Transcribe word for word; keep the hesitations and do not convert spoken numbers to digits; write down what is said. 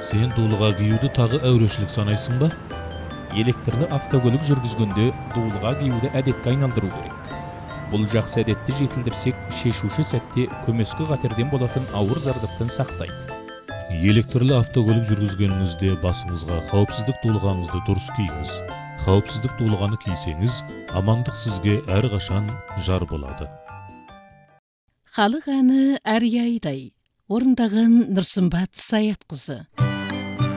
Сен дулыға киюді тағы әурешілік санайсың ба? Электрлі автокөлік жүргізгенде дулыға киюді әдетке айналдыру керек. Бұл жақсы әдетті жетілдірсек, шешуші сәтте көмескі қатерден болатын ауыр зардыптан сақтайды. Электрлі автокөлік жүргізгеніңізде басыңызға қауіпсіздік дулығаңызды дұрыс киіңіз. Қауіпсіздік дулығаны кисеңіз, амандық сізге әрқашан жар болады. Халық әні Әрияйдай, орындаған Нұрсымбат Саятқызы.